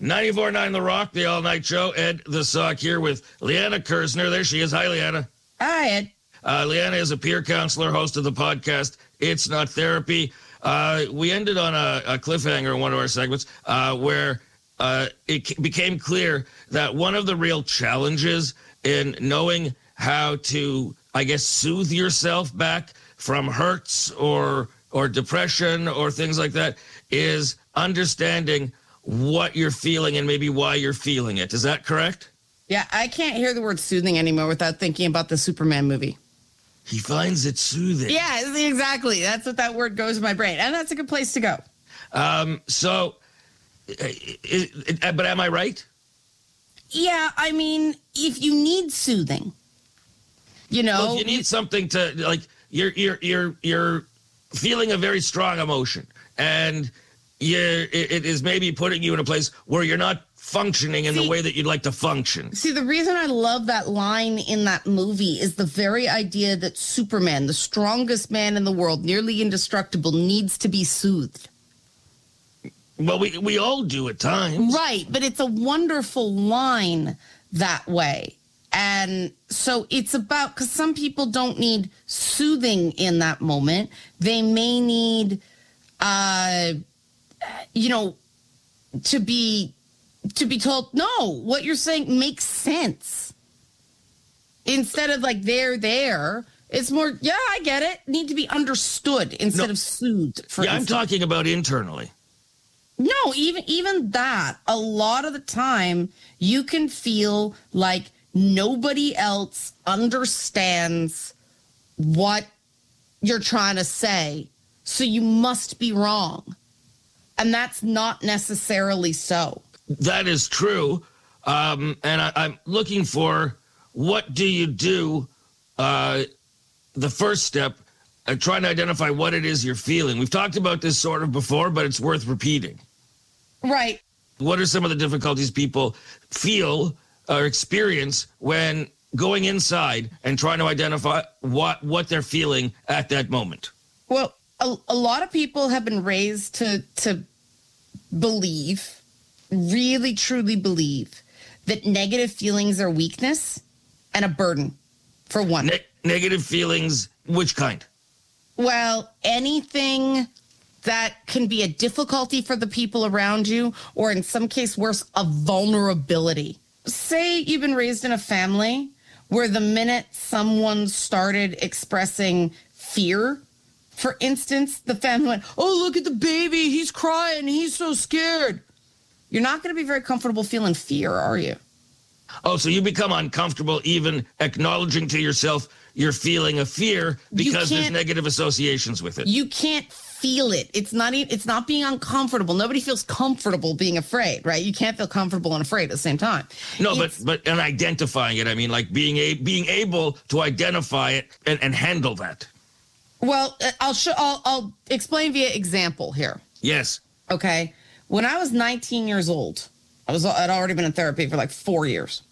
94.9 The Rock, the all-night show. Ed the Sock here with Leanna Kersner. There she is. Hi, Leanna. Hi, Ed. Leanna is a peer counselor, host of the podcast It's Not Therapy. We ended on a cliffhanger in one of our segments where it became clear that one of the real challenges in knowing how to, I guess, soothe yourself back from hurts or depression or things like that is understanding what you're feeling and maybe why you're feeling it. Is that correct? Yeah, I can't hear the word soothing anymore without thinking about the Superman movie. He finds it soothing. Yeah, exactly. That's what that word goes in my brain. And that's a good place to go. But am I right? Yeah, I mean, if you need soothing, you know. Well, if you need something to, like, you're feeling a very strong emotion, and it is maybe putting you in a place where you're not functioning in the way that you'd like to function. See, the reason I love that line in that movie is the very idea that Superman, the strongest man in the world, nearly indestructible, needs to be soothed. Well, we all do at times. Right, but it's a wonderful line that way. And so it's about, because some people don't need soothing in that moment. They may need, to be told, no, what you're saying makes sense. Instead of like, there. It's more, yeah, I get it. Need to be understood instead of soothed. I'm talking about internally. No, even that, a lot of the time, you can feel like nobody else understands what you're trying to say, so you must be wrong. And that's not necessarily so. That is true. And I'm looking for, what do you do, the first step, trying to identify what it is you're feeling. We've talked about this sort of before, but it's worth repeating. Right. What are some of the difficulties people feel or experience when going inside and trying to identify what they're feeling at that moment? Well, a lot of people have been raised to believe, really truly believe, that negative feelings are weakness and a burden, for one. Negative feelings, which kind? Well, anything that can be a difficulty for the people around you, or in some case worse, a vulnerability. Say you've been raised in a family where the minute someone started expressing fear, for instance, the family went, oh, look at the baby, he's crying, he's so scared. You're not going to be very comfortable feeling fear, are you? Oh, so you become uncomfortable even acknowledging to yourself you're feeling a fear because there's negative associations with it. You can't feel it. It's not being uncomfortable. Nobody feels comfortable being afraid, right? You can't feel comfortable and afraid at the same time. No, but in identifying it, I mean, like being able to identify it and handle that. Well, I'll explain via example here. Yes. Okay. When I was 19 years old, I'd already been in therapy for like 4 years.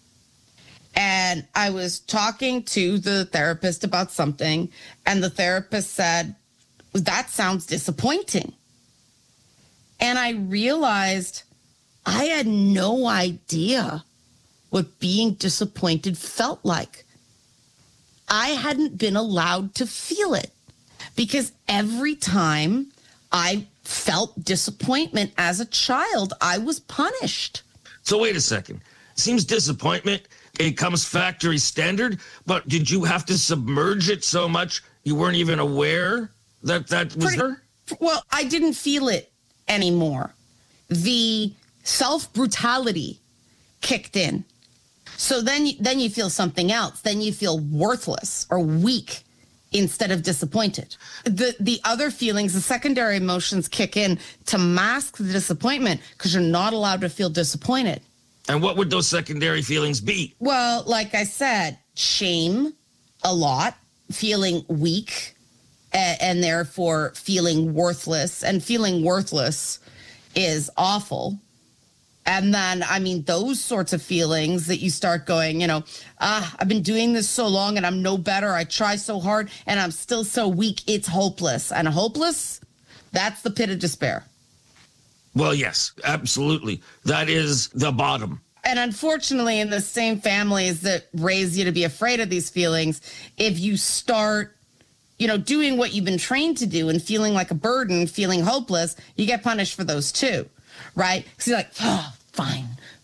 And I was talking to the therapist about something, and the therapist said, that sounds disappointing. And I realized I had no idea what being disappointed felt like. I hadn't been allowed to feel it, because every time I felt disappointment as a child, I was punished. So wait a second. Seems disappointment, it comes factory standard, but did you have to submerge it so much you weren't even aware that was there? Well, I didn't feel it anymore. The self-brutality kicked in. So then you feel something else. Then you feel worthless or weak instead of disappointed. The other feelings, the secondary emotions kick in to mask the disappointment, because you're not allowed to feel disappointed. And what would those secondary feelings be? Well, like I said, shame a lot, feeling weak, and therefore feeling worthless. And feeling worthless is awful. And then, I mean, those sorts of feelings that you start going, I've been doing this so long and I'm no better. I try so hard and I'm still so weak. It's hopeless. And hopeless, that's the pit of despair. Well, yes, absolutely. That is the bottom. And unfortunately, in the same families that raise you to be afraid of these feelings, if you start, doing what you've been trained to do and feeling like a burden, feeling hopeless, you get punished for those too, right? Because you're like, oh, fine.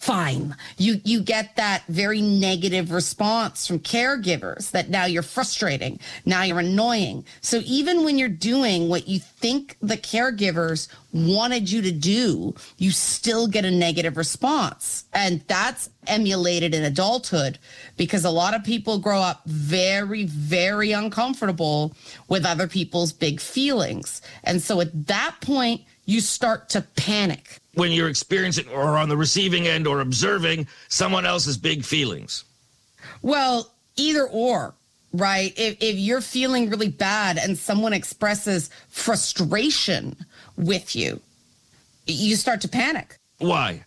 You get that very negative response from caregivers that now you're frustrating, now you're annoying. So even when you're doing what you think the caregivers wanted you to do, you still get a negative response. And that's emulated in adulthood because a lot of people grow up very, very uncomfortable with other people's big feelings. And so at that point, you start to panic. When you're experiencing or on the receiving end or observing someone else's big feelings? Well, either or, right? If you're feeling really bad and someone expresses frustration with you, you start to panic. Why?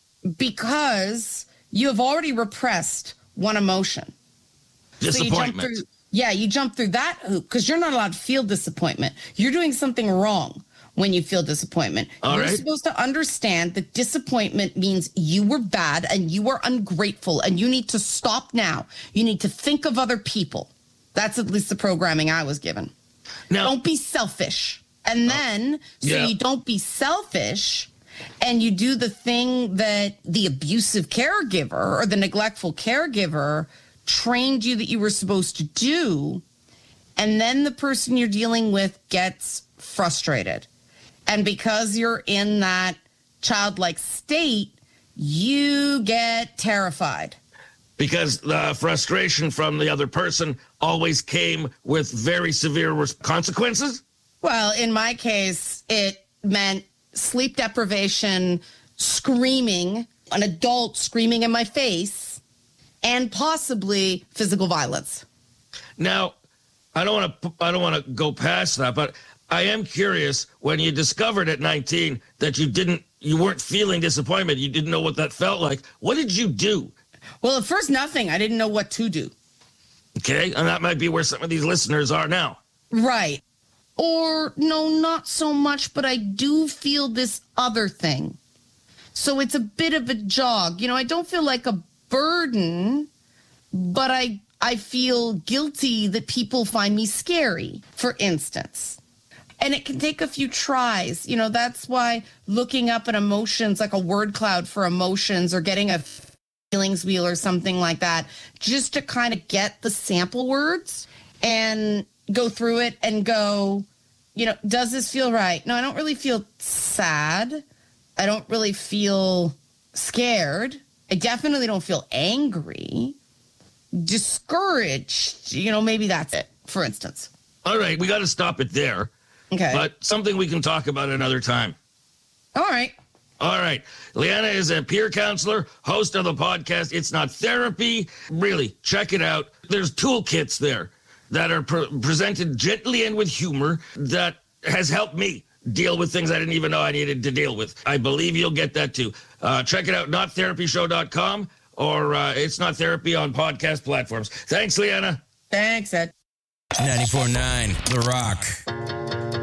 Because you have already repressed one emotion. Disappointment. So you jump through that hoop because you're not allowed to feel disappointment. You're doing something wrong when you feel disappointment. You're supposed to understand that disappointment means you were bad and you were ungrateful and you need to stop now. You need to think of other people. That's at least the programming I was given. Now, don't be selfish. And then, you don't be selfish and you do the thing that the abusive caregiver or the neglectful caregiver trained you that you were supposed to do. And then the person you're dealing with gets frustrated. And because you're in that childlike state, you get terrified. Because the frustration from the other person always came with very severe consequences? Well, in my case, it meant sleep deprivation, screaming, an adult screaming in my face, and possibly physical violence. Now, I don't want to go past that, but I am curious, when you discovered at 19 that you weren't feeling disappointment, you didn't know what that felt like. What did you do? Well, at first, nothing. I didn't know what to do. Okay, and that might be where some of these listeners are now. Right. Or no, not so much, but I do feel this other thing. So it's a bit of a jog. I don't feel like a burden, but I feel guilty that people find me scary, for instance. And it can take a few tries. That's why looking up at emotions, like a word cloud for emotions or getting a feelings wheel or something like that, just to kind of get the sample words and go through it and go, does this feel right? No, I don't really feel sad. I don't really feel scared. I definitely don't feel angry. Discouraged. Maybe that's it, for instance. All right, we got to stop it there. Okay. But something we can talk about another time. All right. Leanna is a peer counselor, host of the podcast It's Not Therapy. Really, check it out. There's toolkits there that are presented gently and with humor that has helped me deal with things I didn't even know I needed to deal with. I believe you'll get that too. Check it out, nottherapyshow.com or It's Not Therapy on podcast platforms. Thanks, Leanna. Thanks, Ed. 94.9 The Rock.